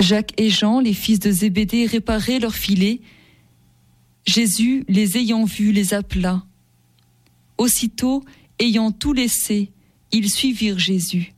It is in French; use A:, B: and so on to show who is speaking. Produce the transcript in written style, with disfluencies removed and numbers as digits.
A: Jacques et Jean, les fils de Zébédée, réparaient leurs filets. Jésus, les ayant vus, les appela. Aussitôt, ayant tout laissé, ils suivirent Jésus.